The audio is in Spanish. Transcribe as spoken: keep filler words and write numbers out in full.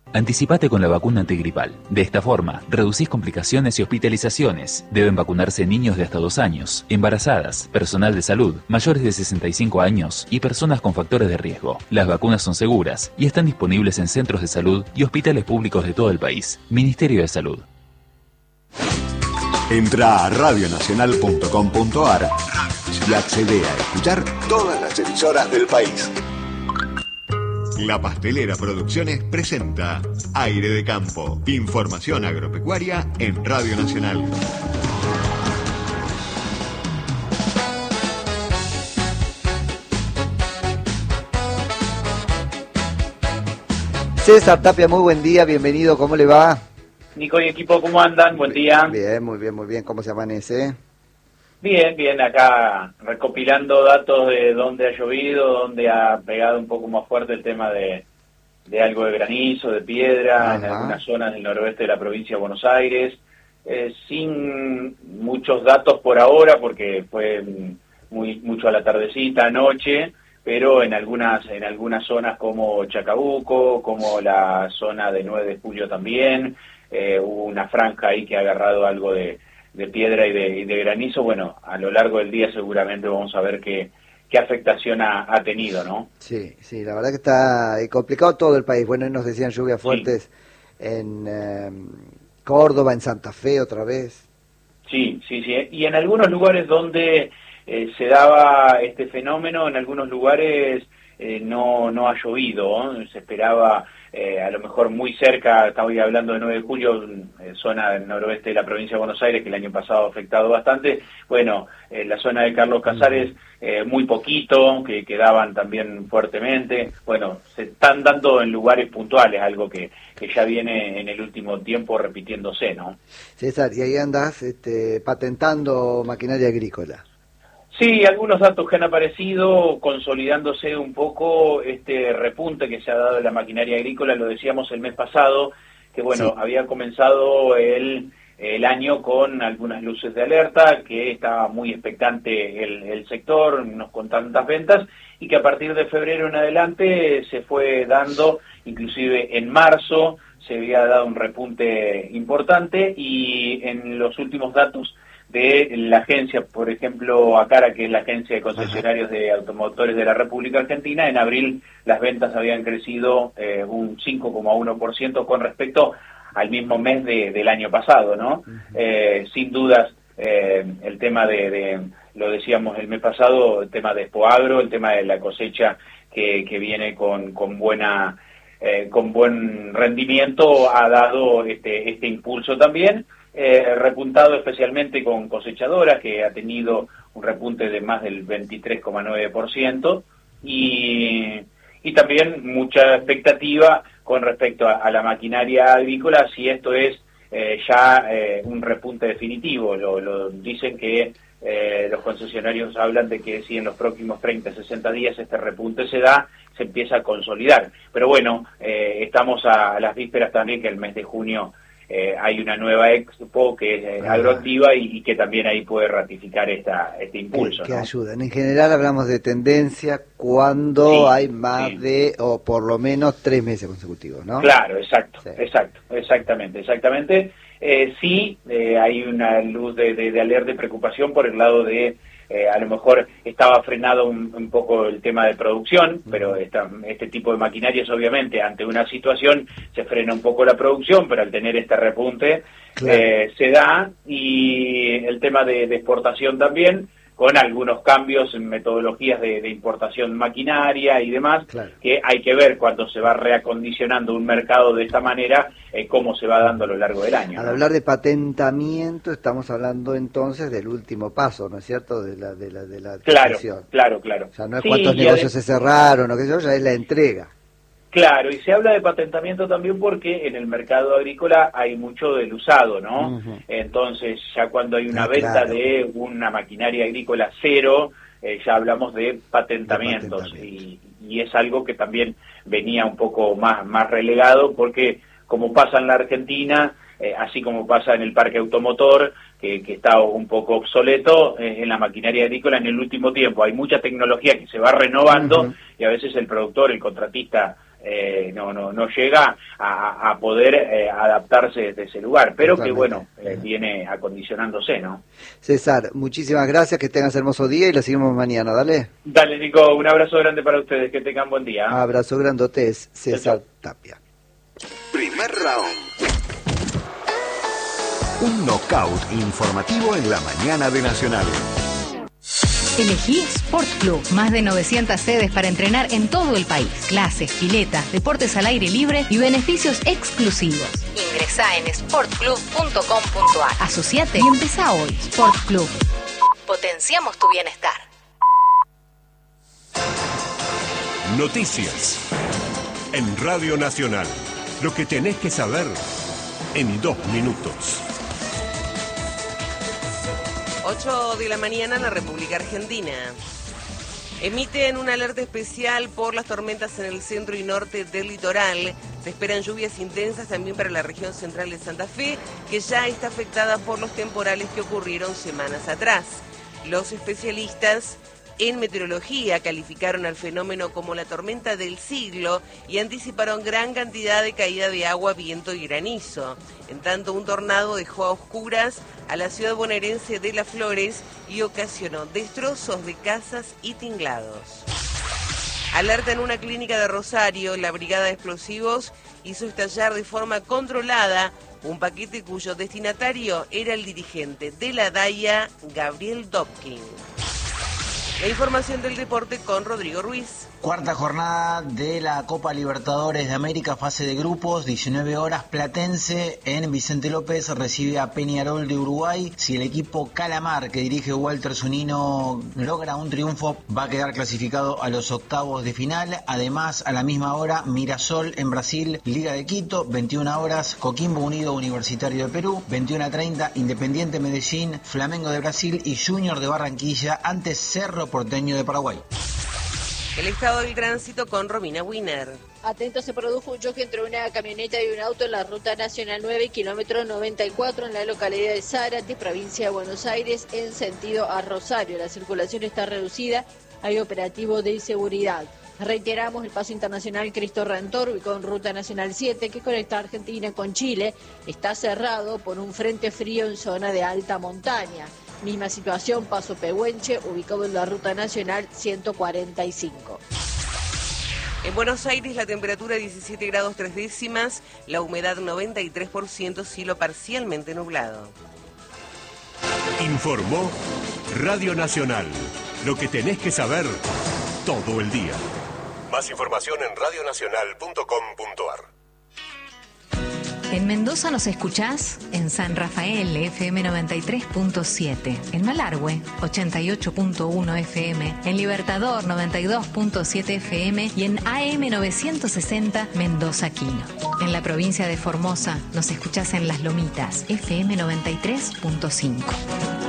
Anticipate con la vacuna antigripal. De esta forma, reducís complicaciones y hospitalizaciones. Deben vacunarse niños de hasta dos años, embarazadas, personal de salud, mayores de sesenta y cinco años y personas con factores de riesgo. Las vacunas son seguras y están disponibles en centros de salud y hospitales públicos de todo el país. Ministerio de Salud. Entra a radio nacional punto com punto a r y accede a escuchar todas las emisoras del país. La Pastelera Producciones presenta Aire de Campo. Información agropecuaria en Radio Nacional. César Tapia, muy buen día, bienvenido, ¿cómo le va? Nico y equipo, ¿cómo andan? Buen día. Bien, muy bien, muy bien, ¿cómo se amanece? Bien, bien, acá recopilando datos de dónde ha llovido, dónde ha pegado un poco más fuerte el tema de, de algo de granizo, de piedra, Ajá. en algunas zonas del noroeste de la provincia de Buenos Aires, eh, sin muchos datos por ahora, porque fue muy mucho a la tardecita, anoche, pero en algunas en algunas zonas como Chacabuco, como la zona de nueve de julio también, eh, hubo una franja ahí que ha agarrado algo de, de piedra y de, y de granizo. Bueno, a lo largo del día seguramente vamos a ver qué, qué afectación ha, ha tenido, ¿no? Sí, sí, la verdad que está complicado todo el país. Bueno, nos decían lluvias fuertes sí. en eh, Córdoba, en Santa Fe otra vez. Sí, sí, sí, y en algunos lugares donde eh, se daba este fenómeno, en algunos lugares eh, no, no ha llovido, ¿eh? Se esperaba... Eh, a lo mejor muy cerca, estamos hablando de nueve de julio, eh, zona del noroeste de la provincia de Buenos Aires, que el año pasado ha afectado bastante. Bueno, eh, la zona de Carlos Casares, eh, muy poquito, que quedaban también fuertemente. Bueno, se están dando en lugares puntuales, algo que, que ya viene en el último tiempo repitiéndose, ¿no? César, y ahí andás este, patentando maquinaria agrícola. Sí, algunos datos que han aparecido, consolidándose un poco este repunte que se ha dado en la maquinaria agrícola. Lo decíamos el mes pasado, que bueno, sí. había comenzado el, el año con algunas luces de alerta, que estaba muy expectante el, el sector, no con tantas ventas, y que a partir de febrero en adelante se fue dando, inclusive en marzo, se había dado un repunte importante, y en los últimos datos de la agencia, por ejemplo, ACARA, que es la agencia de concesionarios Ajá. de automotores de la República Argentina, en abril las ventas habían crecido eh, un cinco coma uno por ciento con respecto al mismo mes de, del año pasado, ¿no? Uh-huh. Eh, sin dudas, eh, el tema de, de, lo decíamos el mes pasado, el tema de Expoagro, el tema de la cosecha que, que viene con, con buena, eh, con buen rendimiento, ha dado este, este impulso también. Eh, repuntado especialmente con cosechadoras, que ha tenido un repunte de más del veintitrés coma nueve por ciento, y, y también mucha expectativa con respecto a, a la maquinaria agrícola, si esto es eh, ya eh, un repunte definitivo. Lo, lo dicen que eh, los concesionarios hablan de que si en los próximos treinta, sesenta días este repunte se da, se empieza a consolidar. Pero bueno, eh, estamos a, a las vísperas también que el mes de junio Eh, hay una nueva expo que es eh, agroactiva y, y que también ahí puede ratificar esta este impulso. Que, que ¿no? ayudan. En general hablamos de tendencia cuando sí, hay más sí. de, o por lo menos, tres meses consecutivos, ¿no? Claro, exacto, sí. exacto, exactamente, exactamente. Eh, sí, eh, hay una luz de, de, de alerta y preocupación por el lado de Eh, a lo mejor estaba frenado un, un poco el tema de producción, pero esta, este tipo de maquinarias, obviamente, ante una situación se frena un poco la producción, pero al tener este repunte claro. eh, se da, y el tema de, de exportación también, con algunos cambios en metodologías de, de importación maquinaria y demás, claro. que hay que ver cuando se va reacondicionando un mercado de esta manera, eh, cómo se va dando a lo largo del año. Al ¿no? hablar de patentamiento, estamos hablando entonces del último paso, ¿no es cierto?, de la de la de la Claro, claro, claro. O sea, no es sí, cuántos negocios de... se cerraron o qué sé yo, ya es la entrega. Claro, y se habla de patentamiento también porque en el mercado agrícola hay mucho del usado, ¿no? Uh-huh. Entonces, ya cuando hay una ah, venta claro. de una maquinaria agrícola cero, eh, ya hablamos de patentamientos, de patentamiento. y, y es algo que también venía un poco más, más relegado, porque como pasa en la Argentina, eh, así como pasa en el parque automotor, que, que está un poco obsoleto, eh, en la maquinaria agrícola en el último tiempo hay mucha tecnología que se va renovando, uh-huh. y a veces el productor, el contratista, eh, no no no llega a, a poder eh, adaptarse desde ese lugar, pero Totalmente. que bueno, eh, viene acondicionándose, ¿no? César, muchísimas gracias, que tengas hermoso día y la seguimos mañana, dale. Dale, Nico, un abrazo grande para ustedes, que tengan buen día. Abrazo grandote, es César chau, chau. Tapia. Primer round. Un knockout informativo en la mañana de Nacional. Elegí Sport Club, más de novecientas sedes para entrenar en todo el país. Clases, piletas, deportes al aire libre y beneficios exclusivos. Ingresá en sport club punto com punto a r. Asociate y empezá hoy. Sport Club. Potenciamos tu bienestar. Noticias en Radio Nacional. Lo que tenés que saber en dos minutos. ocho de la mañana en la República Argentina. Emiten una alerta especial por las tormentas en el centro y norte del litoral. Se esperan lluvias intensas también para la región central de Santa Fe, que ya está afectada por los temporales que ocurrieron semanas atrás. Los especialistas en meteorología calificaron al fenómeno como la tormenta del siglo y anticiparon gran cantidad de caída de agua, viento y granizo. En tanto, un tornado dejó a oscuras a la ciudad bonaerense de Las Flores y ocasionó destrozos de casas y tinglados. Alerta en una clínica de Rosario, la brigada de explosivos hizo estallar de forma controlada un paquete cuyo destinatario era el dirigente de la D A I A, Gabriel Dobkin. La información del deporte con Rodrigo Ruiz. Cuarta jornada de la Copa Libertadores de América, fase de grupos, diecinueve horas, Platense en Vicente López recibe a Peñarol de Uruguay. Si el equipo Calamar, que dirige Walter Zunino, logra un triunfo, va a quedar clasificado a los octavos de final. Además, a la misma hora, Mirasol en Brasil, Liga de Quito, veintiuna horas, Coquimbo Unido Universitario de Perú, veintiuna treinta, Independiente Medellín, Flamengo de Brasil y Junior de Barranquilla ante Cerro Porteño de Paraguay. El estado del tránsito con Romina Wiener. Atento, se produjo un choque entre una camioneta y un auto en la ruta nacional nueve, kilómetro noventa y cuatro, en la localidad de Zárate, provincia de Buenos Aires, en sentido a Rosario. La circulación está reducida, hay operativo de seguridad. Reiteramos, el paso internacional Cristo Redentor, ubicado en ruta nacional siete, que conecta Argentina con Chile, está cerrado por un frente frío en zona de alta montaña. Misma situación, paso Pehuenche, ubicado en la ruta nacional ciento cuarenta y cinco. En Buenos Aires la temperatura diecisiete grados tres décimas, la humedad noventa y tres por ciento, cielo parcialmente nublado. Informó Radio Nacional. Lo que tenés que saber todo el día. Más información en radio nacional punto com punto a r. En Mendoza nos escuchás en San Rafael, F M noventa y tres punto siete, en Malargüe, ochenta y ocho punto uno F M, en Libertador, noventa y dos punto siete F M y en A M novecientos sesenta Mendoza Quino. En la provincia de Formosa nos escuchás en Las Lomitas, F M noventa y tres punto cinco.